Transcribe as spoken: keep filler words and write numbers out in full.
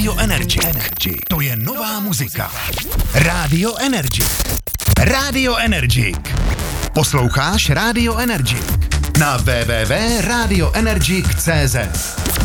Radio Energy. Energy. To je nová muzika. Radio Energy. Radio Energy. Posloucháš Radio Energy na w w w tečka radio energy tečka c z.